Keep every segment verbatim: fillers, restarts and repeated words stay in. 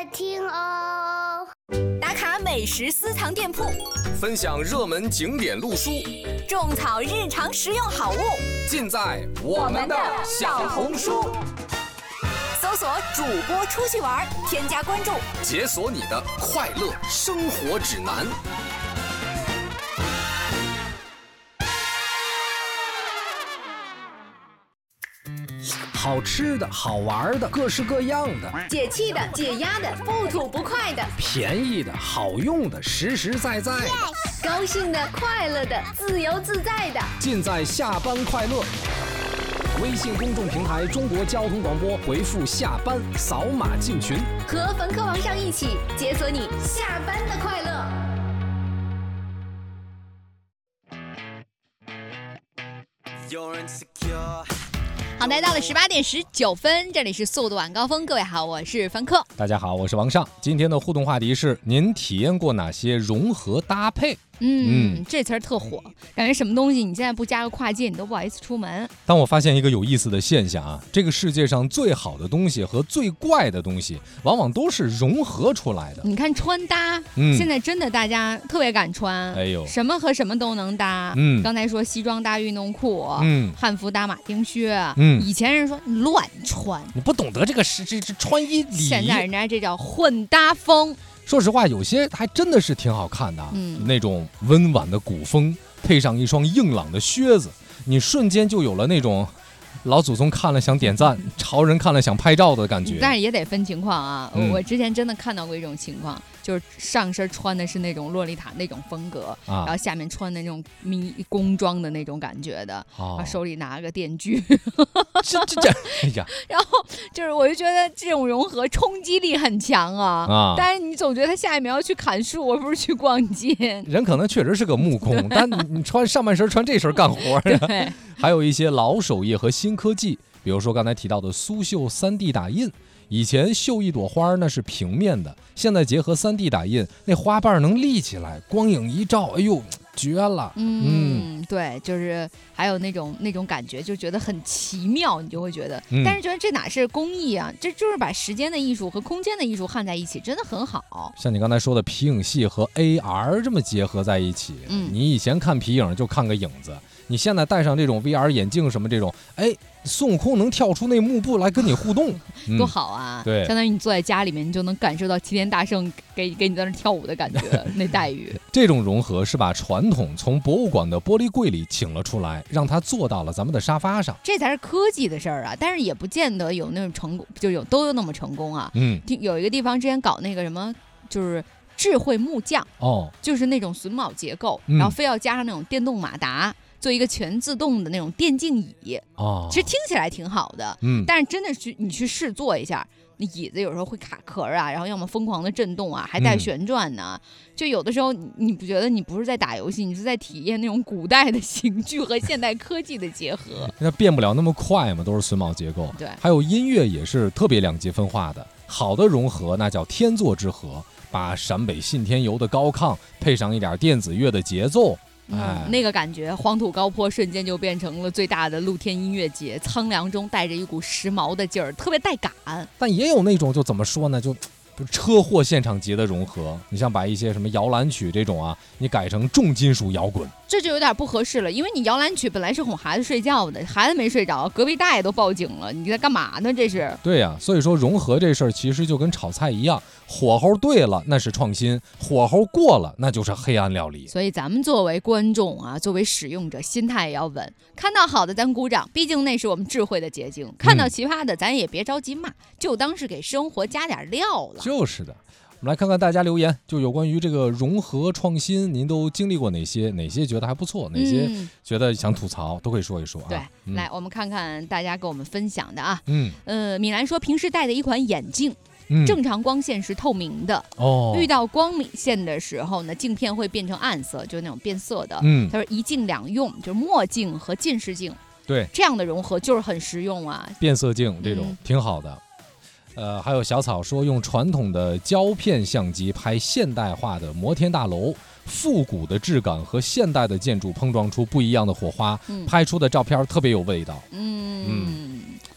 听哦。 打卡美食私藏店铺， 分享热门景点路书， 种草日常实用好物， 尽在我们的小红书。 搜索主播出去玩，添加关注， 解锁你的快乐生活指南。 好吃的、好玩的，各式各样的， 解气的、解压的，不吐不快的， 便宜的、好用的，实实在在的， 高兴的、快乐的，自由自在的， 尽在下班快乐。微信公众平台中国交通广播，回复下班扫码进群， 和冯科王上一起解锁你下班的快乐。好，来到了十八点十九分，这里是速度晚高峰。各位好，我是冯科。 大家好，我是王尚。今天的互动话题是：您体验过哪些融合搭配？ 嗯，嗯这词儿特火，感觉什么东西你现在不加个跨界，你都不好意思出门。 但我发现一个有意思的现象啊，这个世界上最好的东西和最怪的东西，往往都是融合出来的。 你看穿搭，嗯、现在真的大家特别敢穿，哎呦，什么和什么都能搭。嗯，刚才说西装搭运动裤，嗯，汉服搭马丁靴，嗯，以前人说你乱穿， 你不懂得这个是这这穿衣礼仪， 现在人家这叫混搭风。 说实话，有些还真的是挺好看的，嗯，那种温婉的古风，配上一双硬朗的靴子，你瞬间就有了那种老祖宗看了想点赞，潮人看了想拍照的感觉。 但是也得分情况啊，嗯、我之前真的看到过一种情况，就是上身穿的是那种洛丽塔那种风格，啊、然后下面穿的那种迷工装的那种感觉的，啊、手里拿个电锯， 这这这，哎呀！ 然后就是我就觉得这种融合冲击力很强啊，啊但是你总觉得他下一秒要去砍树，而不是去逛街。 人可能确实是个木工，但你你穿上半身穿这身干活，对，还有一些老手艺和新科技，比如说刚才提到的苏绣 三 D 打印。以前绣一朵花那是平面的，现在结合 三 D 打印，那花瓣能立起来，光影一照，哎呦，绝了！ 嗯，嗯对，就是还有那种那种感觉，就觉得很奇妙，你就会觉得，嗯、但是觉得这哪是工艺啊，这就是把时间的艺术和空间的艺术焊在一起，真的很好。 像你刚才说的皮影戏和 A R 这么结合在一起，嗯，你以前看皮影就看个影子，你现在戴上这种 V R 眼镜什么这种，哎。孙悟空能跳出那幕布来跟你互动， 嗯、多好啊！ 对， 相当于你坐在家里面，你就能感受到齐天大圣给给你在那跳舞的感觉，那待遇。 这种融合是把传统从博物馆的玻璃柜里请了出来，让它坐到了咱们的沙发上。 这才是科技的事儿啊！但是也不见得有那种成功，就有都有那么成功啊。嗯，有一个地方之前搞那个什么，就是智慧木匠哦，就是那种榫卯结构，嗯、然后非要加上那种电动马达。做一个全自动的那种电竞椅，哦，其实听起来挺好的，嗯，但是真的是你去试坐一下，那椅子有时候会卡壳啊，然后要么疯狂的震动啊，还带旋转呢，嗯、就有的时候你不觉得你不是在打游戏，你是在体验那种古代的刑具和现代科技的结合。 那变不了那么快嘛，都是榫卯结构。 对， 还有音乐也是特别两极分化的，好的融合那叫天作之合，把陕北信天游的高亢配上一点电子乐的节奏。 嗯，那个感觉，黄土高坡瞬间就变成了最大的露天音乐节，苍凉中带着一股时髦的劲儿，特别带感。 但也有那种就怎么说呢，就车祸现场级的融合。你像把一些什么摇篮曲这种啊，你改成重金属摇滚， 这就有点不合适了。因为你摇篮曲本来是哄孩子睡觉的，孩子没睡着，隔壁大爷都报警了，你在干嘛呢？这是。 对呀、啊，所以说融合这事儿其实就跟炒菜一样。火候对了那是创新，火候过了那就是黑暗料理。 所以咱们作为观众啊，作为使用者，心态也要稳，看到好的咱鼓掌，毕竟那是我们智慧的结晶，看到奇葩的咱也别着急骂，就当是给生活加点料了。 就是的。我们来看看大家留言，就有关于这个融合创新，您都经历过哪些？哪些觉得还不错？哪些觉得想吐槽，都可以说一说啊。 对，嗯、来我们看看大家给我们分享的啊。嗯，呃，米兰说平时戴的一款眼镜。嗯、正常光线是透明的，哦，遇到光线的时候呢，镜片会变成暗色，就是那种变色的。嗯，他说一镜两用，就是墨镜和近视镜， 对， 这样的融合就是很实用啊。 变色镜这种、嗯、挺好的。呃，还有小草说用传统的胶片相机拍现代化的摩天大楼，复古的质感和现代的建筑碰撞出不一样的火花，嗯、拍出的照片特别有味道。嗯。嗯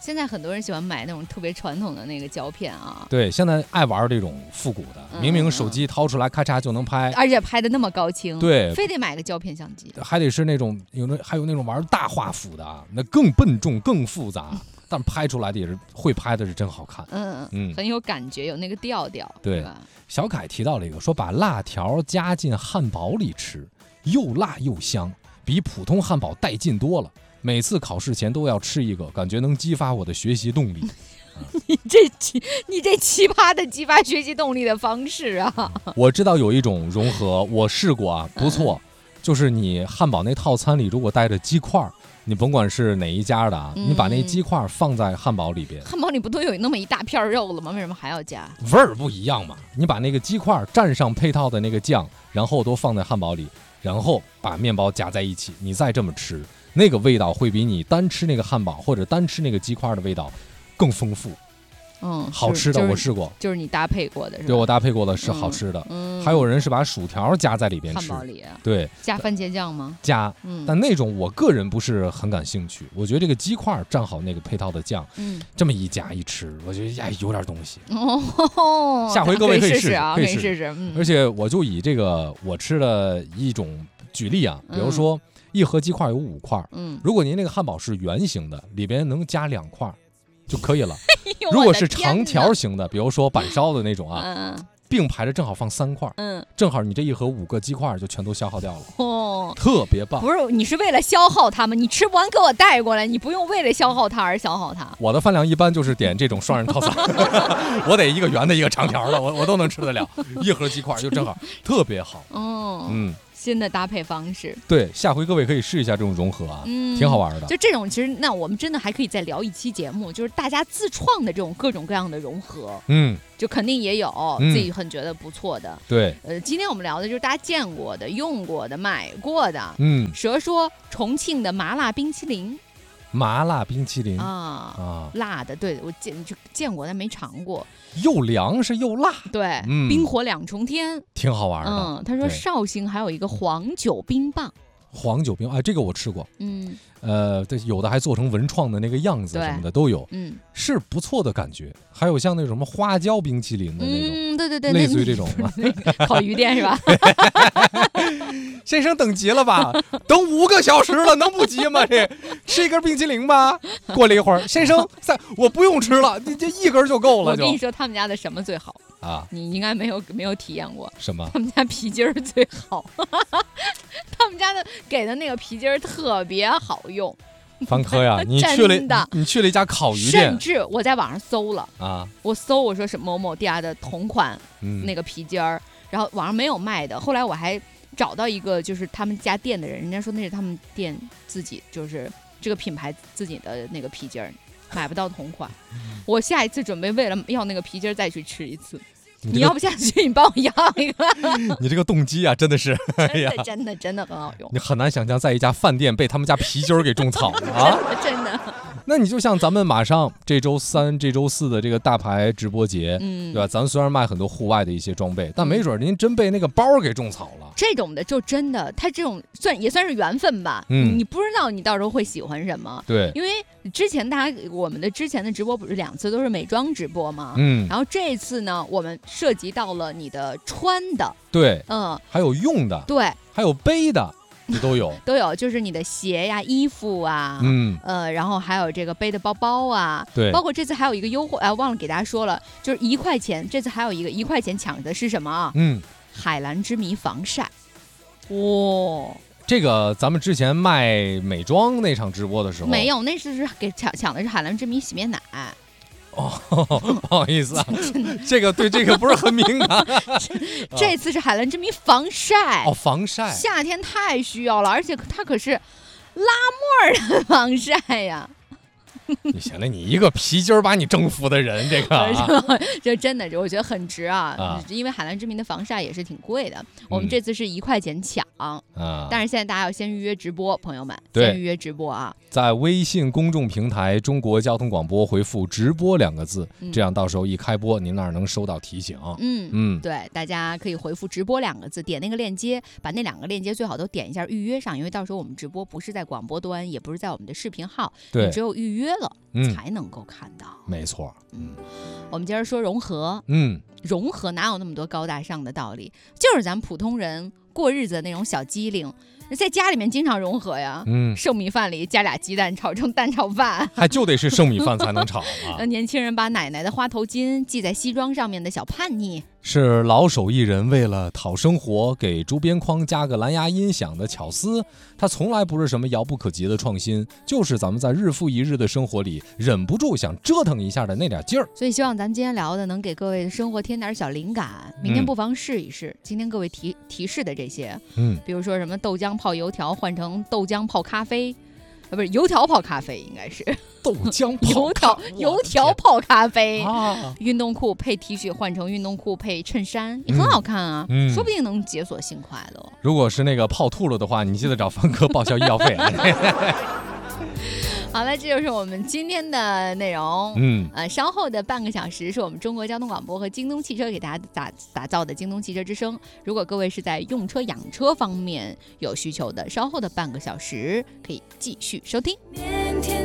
现在很多人喜欢买那种特别传统的那个胶片啊。 对，现在爱玩这种复古的，嗯、明明手机掏出来咔嚓就能拍， 而且拍的那么高清。 对， 非得买个胶片相机， 还得是那种有那还有那种玩大画幅的，那更笨重更复杂。但拍出来的也是会拍的是真好看， 嗯嗯，很有感觉，有那个调调， 对吧？ 小凯提到了一个，说把辣条加进汉堡里吃，又辣又香，比普通汉堡带劲多了。每次考试前都要吃一个，感觉能激发我的学习动力。 你这奇，你这奇葩的激发学习动力的方式啊！ 我知道有一种融合，我试过啊，不错，嗯、就是你汉堡那套餐里如果带着鸡块。你甭管是哪一家的啊，嗯、你把那鸡块放在汉堡里边， 汉堡里不都有那么一大片肉了吗？为什么还要加？ 味儿不一样嘛。你把那个鸡块蘸上配套的那个酱，然后都放在汉堡里，然后把面包夹在一起，你再这么吃，那个味道会比你单吃那个汉堡或者单吃那个鸡块的味道更丰富。 嗯， 好吃的、 就是、 我试过， 就是你搭配过的是吧？ 对，我搭配过的是好吃的。嗯，还有人是把薯条加在里边吃， 汉堡里、啊、 对， 加番茄酱吗？ 加，嗯，但那种我个人不是很感兴趣。我觉得这个鸡块蘸好那个配套的酱，嗯，这么一夹一吃，我觉得哎有点东西。 哦， 下回各位可以试试啊， 可以试试。嗯， 而且我就以这个我吃的一种举例啊，比如说、嗯、一盒鸡块有五块，嗯，如果您那个汉堡是圆形的，里边能加两块。就可以了。如果是长条形的，比如说板烧的那种啊，嗯、并排着正好放三块，嗯，正好你这一盒五个鸡块就全都消耗掉了，哦，特别棒。 不是，你是为了消耗它吗？你吃不完给我带过来，你不用为了消耗它而消耗它。 我的饭量一般就是点这种双人套餐，我得一个圆的，一个长条的，我我都能吃得了，一盒鸡块就正好，特别好。 哦，嗯。新的搭配方式， 对，下回各位可以试一下这种融合啊，嗯，挺好玩的。 就这种，其实那我们真的还可以再聊一期节目，就是大家自创的这种各种各样的融合，嗯，就肯定也有、嗯、自己很觉得不错的。 对， 呃，今天我们聊的就是大家见过的、用过的、买过的。嗯，蛇说重庆的麻辣冰淇淋。 麻辣冰淇淋啊啊，辣的，对我见就见过，但没尝过。 又凉是又辣， 对，嗯、冰火两重天， 挺好玩的。 嗯，他说绍兴还有一个黄酒冰棒， 黄酒冰，哎，这个我吃过。嗯，呃，对，有的还做成文创的那个样子什么的都有，嗯，是不错的感觉。还有像那种什么花椒冰淇淋的那种， 嗯，对对对， 类似于这种烤鱼店是吧？ 先生等急了吧？等五个小时了，能不急吗？这吃一根冰淇淋吧。过了一会儿，先生，在我不用吃了，你这一根就够了。 我跟你说，他们家的什么最好啊？你应该没有没有体验过什么？ 他们家皮筋儿最好，他们家的给的那个皮筋儿特别好用。 凡科呀，你去了，你去了一家烤鱼店， 甚至我在网上搜了啊，我搜我说是某某家的同款那个皮筋儿，然后网上没有卖的，后来我还找到一个就是他们家店的人，人家说那是他们店自己就是这个品牌自己的那个皮筋儿，买不到同款。我下一次准备为了要那个皮筋儿再去吃一次。你, 你要不下去，你帮我要一个。 你这个动机啊，真的是， 真的真的真的很好用。 你很难想象在一家饭店被他们家皮筋儿给种草了啊！ 真的。 那你就像咱们马上这周三、这周四的这个大牌直播节，嗯，对吧？咱虽然卖很多户外的一些装备，但没准您真被那个包给种草了。 这种的就真的，它这种算也算是缘分吧。嗯，你不知道你到时候会喜欢什么。 对， 因为之前大家我们的之前的直播不是两次都是美妆直播吗？嗯，然后这次呢，我们涉及到了你的穿的， 对，嗯，还有用的， 对， 还有背的。都有都有，就是你的鞋呀、衣服啊，嗯，呃，然后还有这个背的包包啊， 对， 包括这次还有一个优惠，哎、呃，忘了给大家说了，就是一块钱，这次还有一个一块钱抢的是什么啊？嗯，海蓝之谜防晒，哇、哦， 这个咱们之前卖美妆那场直播的时候没有，那次是给抢抢的是海蓝之谜洗面奶。 哦，不好意思啊，这个对这个不是很敏感。 这次是海蓝之谜防晒哦，防晒， 夏天太需要了，而且它可是拉沫的防晒呀。 你行了，你一个皮筋儿把你征服的人，这个、啊、 这真的，我觉得很值啊！啊因为海蓝之谜的防晒也是挺贵的，我们这次是一块钱抢， 啊。但是现在大家要先预约直播，朋友们， 对， 先预约直播啊。 在微信公众平台中国交通广播回复直播两个字，嗯、这样到时候一开播您那儿能收到提醒。 嗯嗯，对，大家可以回复直播两个字，点那个链接，把那两个链接最好都点一下预约上，因为到时候我们直播不是在广播端，也不是在我们的视频号， 对， 你只有预约了、 嗯、 才能够看到。 没错。 嗯，我们接着说融合。 嗯， 融合哪有那么多高大上的道理？就是咱们普通人过日子的那种小机灵。在家里面经常融合呀，嗯，剩米饭里加俩鸡蛋炒成蛋炒饭， 还就得是剩米饭才能炒啊。 年轻人把奶奶的花头巾系在西装上面的小叛逆， 是老手艺人为了讨生活给竹边框加个蓝牙音响的巧思，它从来不是什么遥不可及的创新，就是咱们在日复一日的生活里忍不住想折腾一下的那点劲儿。 所以希望咱们今天聊的能给各位的生活添点小灵感，明天不妨试一试、嗯、今天各位提提示的这些，嗯，比如说什么豆浆泡油条换成豆浆泡咖啡，呃，不是油条泡咖啡，应该是豆浆泡油条油条泡咖啡啊。运动裤配 T 恤换成运动裤配衬衫，也很好看啊、嗯嗯，说不定能解锁新快乐。 如果是那个泡吐了的话，你记得找凡哥报销医药费啊。 好了，这就是我们今天的内容。嗯，呃，稍后的半个小时是我们中国交通广播和京东汽车给大家打打造的京东汽车之声。如果各位是在用车养车方面有需求的，稍后的半个小时可以继续收听。